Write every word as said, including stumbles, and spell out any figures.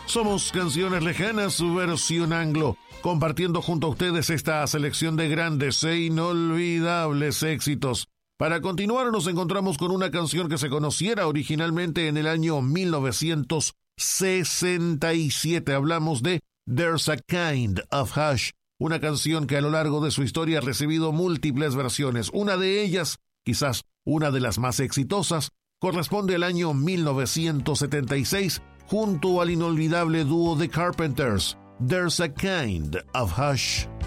Somos Canciones Lejanas, su versión anglo, compartiendo junto a ustedes esta selección de grandes e inolvidables éxitos. Para continuar nos encontramos con una canción que se conociera originalmente en el año mil novecientos sesenta y siete. Hablamos de There's a Kind of Hush, una canción que a lo largo de su historia ha recibido múltiples versiones. Una de ellas, quizás una de las más exitosas, corresponde al año mil novecientos setenta y seis, junto al inolvidable dúo The Carpenters, There's a Kind of Hush.